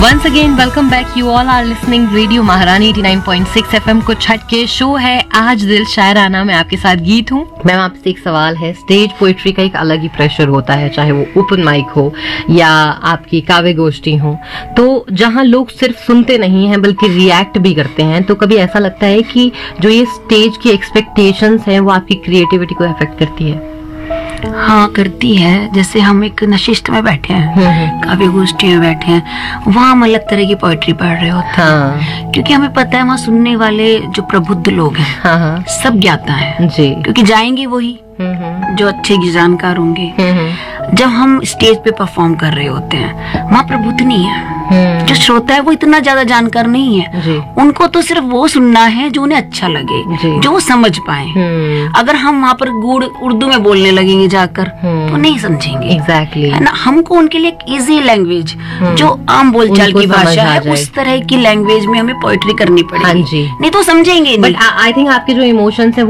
Once again, welcome back. You all are listening radio महारानी 89.6 FM को छठ के show है आज दिल शायराना में आपके साथ गीत हूँ। मैम आपसे एक सवाल है, स्टेज पोइट्री का एक अलग ही प्रेशर होता है, चाहे वो ओपन माइक हो या आपकी काव्य गोष्ठी हो, तो जहाँ लोग सिर्फ सुनते नहीं हैं बल्कि रिएक्ट भी करते हैं, तो कभी ऐसा लगता है कि जो ये स्टेज की एक्सपेक्टेशंस हैं वो आपकी क्रिएटिविटी को अफेक्ट करती है? हाँ करती है। जैसे हम एक नशिष्ट में बैठे हैं, काव्य गोष्ठी में बैठे हैं, वहाँ हम अलग तरह की पोएट्री पढ़ रहे होते हैं, क्योंकि हमें पता है वहाँ सुनने वाले जो प्रबुद्ध लोग हैं सब ज्ञाता है जी, क्योंकि जाएंगे वही जो अच्छे की जानकार होंगे। जब हम स्टेज पे परफॉर्म कर रहे होते हैं वहाँ प्रबुद्ध नहीं है, जो श्रोता है वो इतना ज्यादा जानकार नहीं है जी। उनको तो सिर्फ वो सुनना है जो उन्हें अच्छा लगे, जो वो समझ पाए। अगर हम वहाँ पर गुड़ उर्दू में बोलने लगेंगे जाकर तो नहीं समझेंगे। एग्जैक्टली है ना, हमको उनके लिए एक इजी लैंग्वेज जो आम बोलचाल की भाषा है उस तरह की लैंग्वेज में हमें पोएट्री करनी पड़ेगी, नहीं तो समझेंगे नहीं। बट आई थिंक आपके जो इमोशंस है